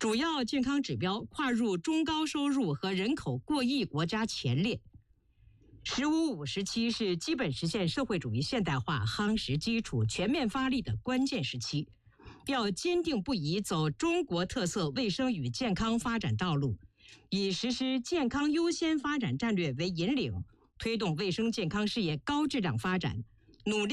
主要健康指标跨入中高收入和人口过亿国家前列。“15-5时期是基本实现社会主义现代化夯实基础、全面发力的关键时期，要坚定不移走中国特色卫生与健康发展道路，以实施健康优先发展战略为引领，推动卫生健康事业高质量发展，努力